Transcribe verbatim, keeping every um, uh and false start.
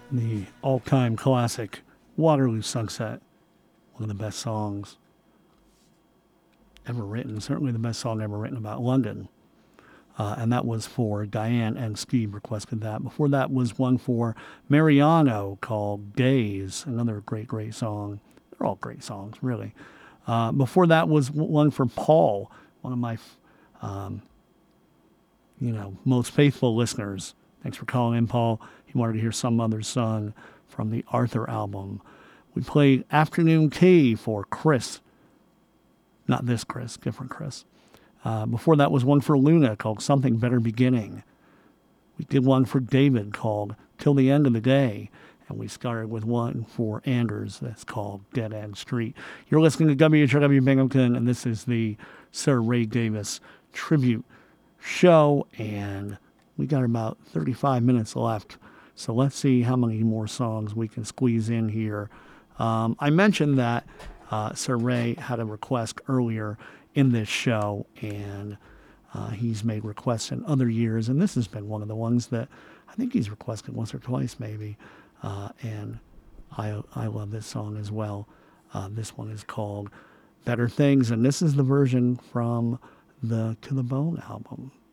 The all-time classic Waterloo Sunset, one of the best songs ever written, certainly the best song ever written about London. Uh, and that was for Diane, and Steve requested that. Before that was one for Mariano called Days, another great, great song. They're all great songs, really. Uh, before that was one for Paul, one of my, um, you know, most faithful listeners. Thanks for calling in, Paul. He wanted to hear Some Other Son from the Arthur album. We played Afternoon Tea for Chris. Not this Chris, different Chris. Uh, before that was one for Luna called Something Better Beginning. We did one for David called Till the End of the Day. And we started with one for Anders that's called Dead End Street. You're listening to W H R W Binghamton, and this is the Sir Ray Davis tribute show. And we got about thirty-five minutes left. So let's see how many more songs we can squeeze in here. Um, I mentioned that uh, Sir Ray had a request earlier in this show, and uh, he's made requests in other years, and this has been one of the ones that I think he's requested once or twice maybe, uh, and I I love this song as well. Uh, this one is called Better Things, and this is the version from the To the Bone album.